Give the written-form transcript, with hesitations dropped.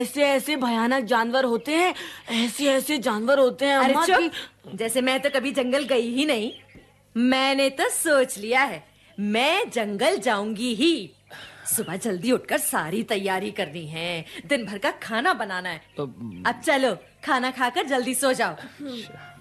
ऐसे ऐसे भयानक जानवर होते हैं, ऐसे ऐसे जानवर होते हैं अरे अम्मा चुप, जैसे मैं तो कभी जंगल गई ही नहीं। मैंने तो सोच लिया है, मैं जंगल जाऊंगी ही। सुबह जल्दी उठकर सारी तैयारी करनी है, दिन भर का खाना बनाना है। अब चलो खाना खाकर जल्दी सो जाओ।